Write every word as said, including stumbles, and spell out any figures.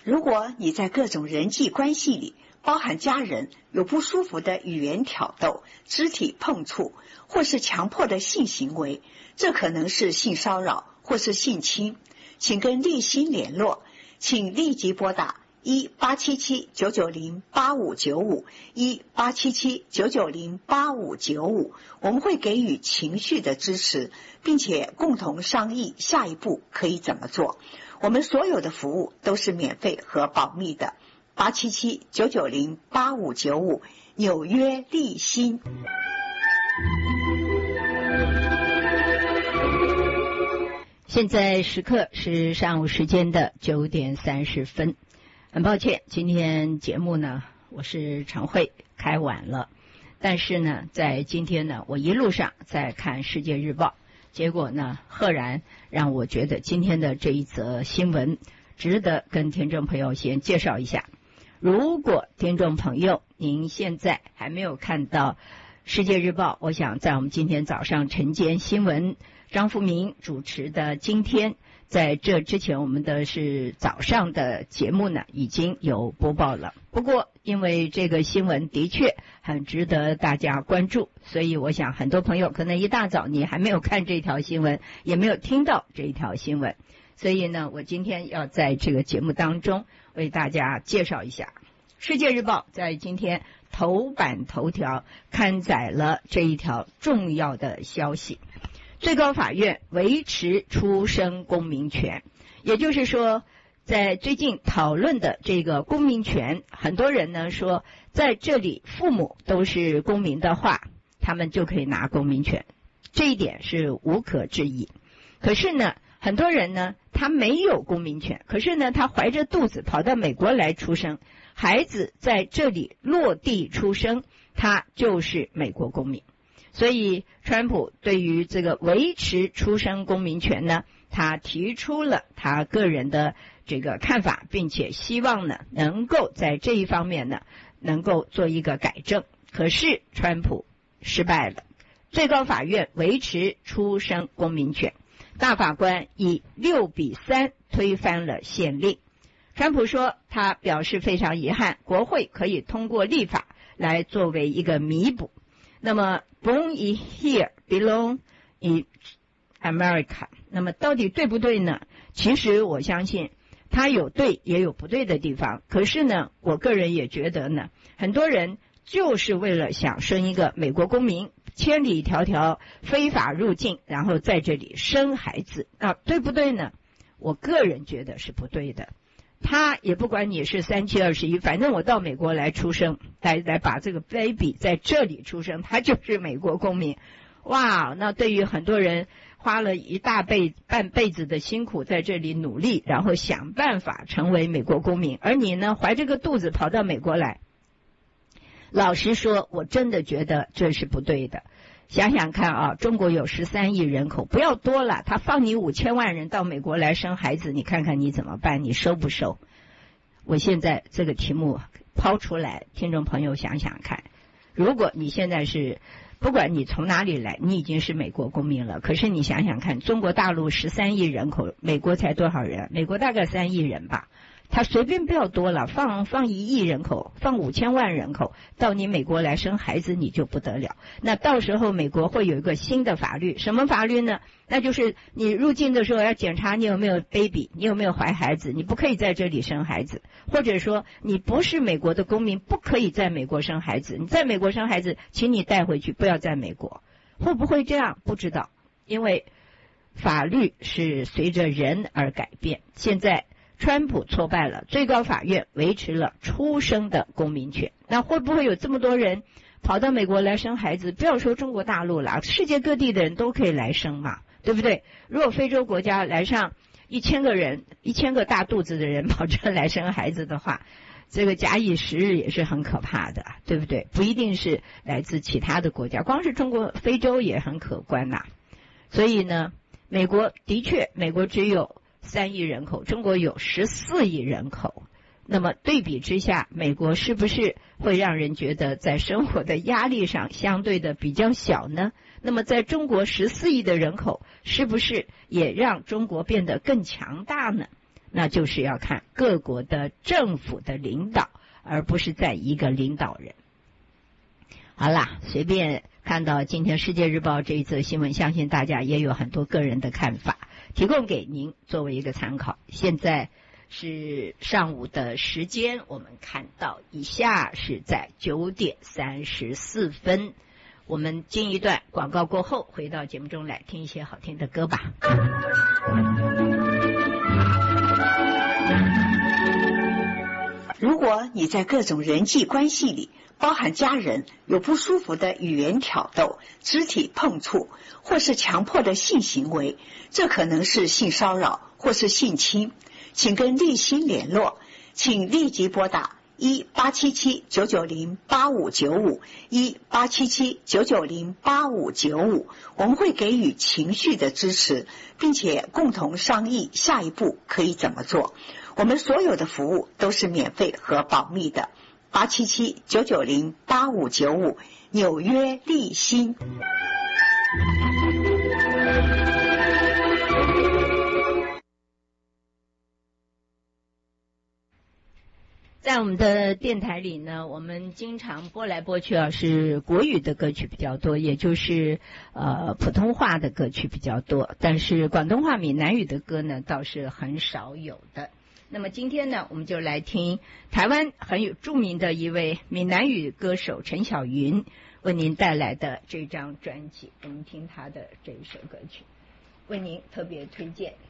如果你在各种人际关系里，包含家人，有不舒服的语言挑逗、肢体碰触，或是强迫的性行为，这可能是性骚扰或是性侵，请跟立新联络，请立即拨打一八七七九九零八五九五一八七七九九零八五九五，我们会给予情绪的支持，并且共同商议下一步可以怎么做。我们所有的服务都是免费和保密的。八七七九九零八五九五，纽约立新。 现在时刻是上午时间的九点三十分。很抱歉，今天节目呢，我是常会开晚了，但是呢，在今天呢，我一路上在看《世界日报》，结果呢，赫然让我觉得今天的这一则新闻值得跟听众朋友先介绍一下。如果听众朋友您现在还没有看到《世界日报》，我想在我们今天早上晨间新闻张富明主持的今天，在这之前我们的是早上的节目呢已经有播报了。不过因为这个新闻的确很值得大家关注，所以我想很多朋友可能一大早你还没有看这条新闻，也没有听到这一条新闻，所以呢，我今天要在这个节目当中为大家介绍一下，《世界日报》在今天头版头条刊载了这一条重要的消息。最高法院维持出生公民权，也就是说，在最近讨论的这个公民权，很多人呢说，在这里父母都是公民的话，他们就可以拿公民权，这一点是无可置疑。可是呢，很多人呢，他没有公民权，可是呢，他怀着肚子跑到美国来出生，孩子在这里落地出生，他就是美国公民。所以川普对于这个维持出生公民权呢，他提出了他个人的这个看法，并且希望呢能够在这一方面呢能够做一个改正。可是川普失败了，最高法院维持出生公民权，大法官以六比三推翻了宪令。川普说他表示非常遗憾，国会可以通过立法来作为一个弥补。那么 born in here, belong in America， 那么到底对不对呢？其实我相信他有对也有不对的地方，可是呢，我个人也觉得呢，很多人就是为了想生一个美国公民，千里迢迢非法入境，然后在这里生孩子，那对不对呢？我个人觉得是不对的。他也不管你是三七二十一，反正我到美国来出生，来来把这个 baby 在这里出生，他就是美国公民。哇，那对于很多人花了一大辈半辈子的辛苦在这里努力，然后想办法成为美国公民，而你呢，怀着个肚子跑到美国来，老实说，我真的觉得这是不对的。想想看啊，中国有十三亿人口，不要多了，他放你五千万人到美国来生孩子，你看看你怎么办？你收不收？我现在这个题目抛出来，听众朋友想想看，如果你现在是不管你从哪里来，你已经是美国公民了，可是你想想看，中国大陆十三亿人口，美国才多少人？美国大概三亿人吧。他随便不要多了，放放一亿人口，放五千万人口到你美国来生孩子，你就不得了。那到时候美国会有一个新的法律，什么法律呢？那就是你入境的时候要检查你有没有 baby， 你有没有怀孩子，你不可以在这里生孩子，或者说你不是美国的公民，不可以在美国生孩子，你在美国生孩子，请你带回去，不要在美国。会不会这样？不知道，因为法律是随着人而改变。现在川普挫败了，最高法院维持了出生的公民权。那会不会有这么多人跑到美国来生孩子？不要说中国大陆了，世界各地的人都可以来生嘛，对不对？如果非洲国家来上一千个人，一千个大肚子的人跑这来生孩子的话，这个假以时日也是很可怕的，对不对？不一定是来自其他的国家，光是中国非洲也很可观呐。所以呢，美国的确，美国只有三亿人口，中国有十四亿人口，那么对比之下，美国是不是会让人觉得在生活的压力上相对的比较小呢？那么在中国十四亿的人口，是不是也让中国变得更强大呢？ 那就是要看各国的政府的领导，而不是在一个领导人。好啦，随便看到今天《世界日报》这一则新闻，相信大家也有很多个人的看法，提供给您作为一个参考。现在是上午的时间，我们看到以下是在九点三十四分。我们进一段广告过后，回到节目中来听一些好听的歌吧。 如果你在各种人际关系里，包含家人，有不舒服的语言挑逗、肢体碰触，或是强迫的性行为，这可能是性骚扰或是性侵，请跟立新联络，请立即拨打一八七七九九零八五九五一八七七九九零八五九五，我们会给予情绪的支持，并且共同商议下一步可以怎么做。我们所有的服务都是免费和保密的。八七七九九零八五九五，纽约立新。 在我们的电台里呢，我们经常播来播去啊，是国语的歌曲比较多，也就是呃普通话的歌曲比较多，但是广东话、闽南语的歌呢倒是很少有的。那么今天呢，我们就来听台湾很有著名的一位闽南语歌手陈小云为您带来的这张专辑，我们听他的这一首歌曲，为您特别推荐。